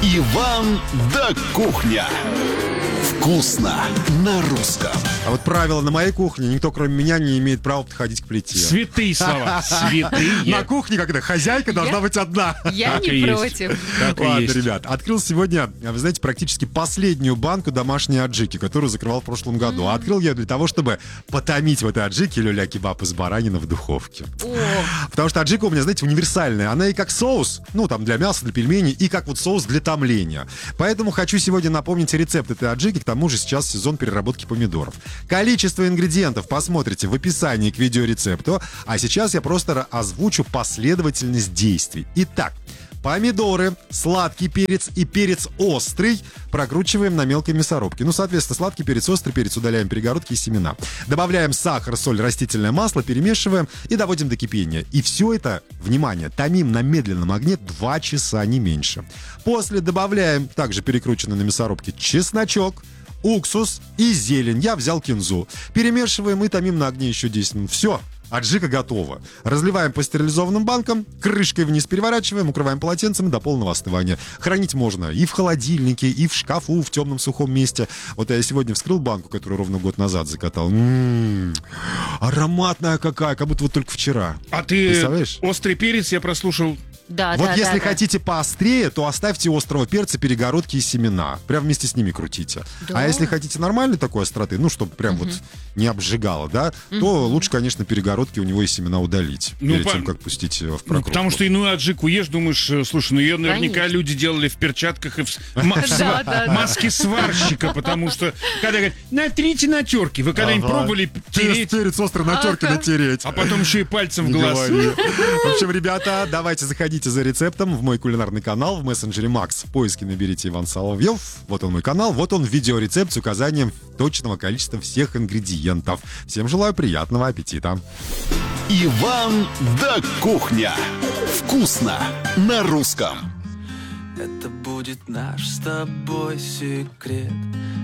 Иван да кухня. Вкусно на русском. А вот правило на моей кухне: никто, кроме меня, не имеет права подходить к плите. Святые слова. Святые. На кухне, когда хозяйка должна быть одна. Я не против. Ладно, ребят, открыл сегодня, вы знаете, практически последнюю банку домашней аджики, которую закрывал в прошлом году. А открыл я для того, чтобы потомить в этой аджике люля-кебаб из баранины в духовке. Потому что аджика у меня, знаете, универсальная. Она и как соус, ну, там, для мяса, для пельменей, и как вот соус для томления. Поэтому хочу сегодня напомнить рецепт этой аджики. К тому же сейчас сезон переработки помидоров. Количество ингредиентов посмотрите в описании к видеорецепту. А сейчас я просто озвучу последовательность действий. Итак, помидоры, сладкий перец и перец острый прокручиваем на мелкой мясорубке. Ну, соответственно, сладкий перец, острый перец, удаляем перегородки и семена. Добавляем сахар, соль, растительное масло, перемешиваем и доводим до кипения. И все это, внимание, томим на медленном огне 2 часа, не меньше. После добавляем, также перекрученный на мясорубке, чесночок, уксус и зелень. Я взял кинзу. Перемешиваем и томим на огне еще 10 минут. Все. Аджика готова. Разливаем по стерилизованным банкам, крышкой вниз переворачиваем, укрываем полотенцем до полного остывания. Хранить можно и в холодильнике, и в шкафу, в темном сухом месте. Вот я сегодня вскрыл банку, которую ровно год назад закатал. Ароматная какая, как будто вот только вчера. А ты острый перец, я прослушал. Да, вот да, если да, хотите поострее, то оставьте острого перца, перегородки и семена. Прям вместе с ними крутите. Да. А если хотите нормальной такой остроты, ну, чтобы прям вот не обжигало, да, то лучше, конечно, перегородки у него и семена удалить перед тем, как пустить в прокрутку. Потому что иную аджику ешь, думаешь, слушай, ну ее наверняка люди делали в перчатках и в маске сварщика, потому что, когда говорят, натрите на терке, вы когда-нибудь пробовали тереть? Перец острый на терке натереть. А потом еще и пальцем в глаз. В общем, ребята, давайте заходите за рецептом в мой кулинарный канал в мессенджере Макс. В поиске наберите Иван Соловьев. Вот он мой канал, вот он видеорецепт с указанием точного количества всех ингредиентов. Всем желаю приятного аппетита. Иван да кухня. Вкусно на русском. Это будет наш с тобой секрет.